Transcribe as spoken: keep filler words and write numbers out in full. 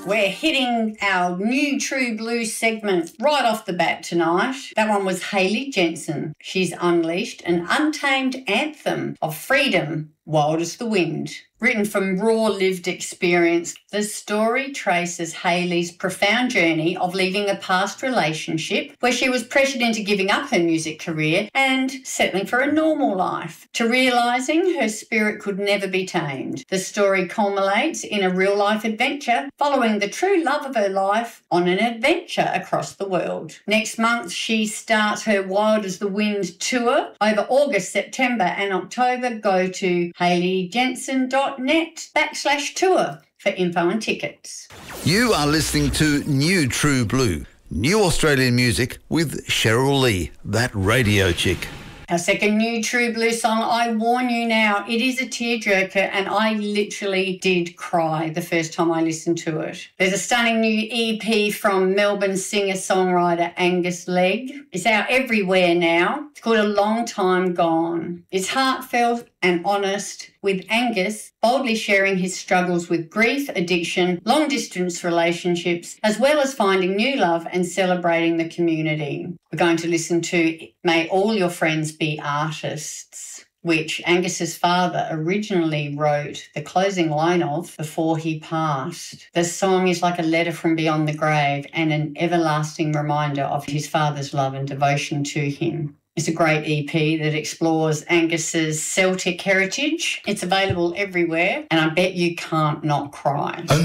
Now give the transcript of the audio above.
We're hitting our new True Blue segment right off the bat tonight. That one was Hayley Jensen. She's unleashed an untamed anthem of freedom, Wild as the Wind. Written from raw lived experience, the story traces Hayley's profound journey of leaving a past relationship where she was pressured into giving up her music career and settling for a normal life, to realising her spirit could never be tamed. The story culminates in a real-life adventure following the true love of her life on an adventure across the world. Next month, she starts her Wild as the Wind tour. Over August, September and October, go to hayleyjensen.net backslash tour for info and tickets. You are listening to New True Blue, new Australian music with Cheryl Lee, that radio chick. Our second new True Blue song, I Warn You Now. It is a tearjerker and I literally did cry the first time I listened to it. There's a stunning new E P from Melbourne singer-songwriter Angus Legg. It's out everywhere now. It's called A Long Time Gone. It's heartfelt and honest, with Angus boldly sharing his struggles with grief, addiction, long-distance relationships, as well as finding new love and celebrating the community. We're going to listen to May All Your Friends Be Artists, which Angus's father originally wrote the closing line of before he passed. The song is like a letter from beyond the grave and an everlasting reminder of his father's love and devotion to him. It's a great E P that explores Angus's Celtic heritage. It's available everywhere, and I bet you can't not cry.